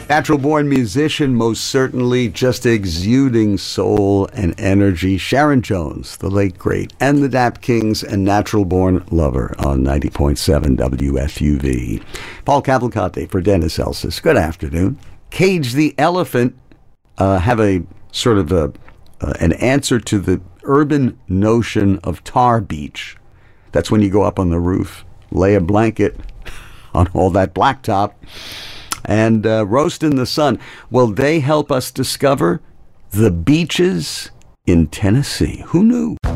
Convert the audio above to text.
Natural born musician, most certainly, just exuding soul and energy. Sharon Jones, the late great, and the Dap Kings, and natural born lover on 90.7 WFUV. Paul Cavalcante for Dennis Elsis. Good afternoon. Cage the Elephant have a sort of an answer to the urban notion of tar beach. That's when you go up on the roof, lay a blanket on all that blacktop, and roast in the sun. Well, they help us discover the beaches in Tennessee. Who knew?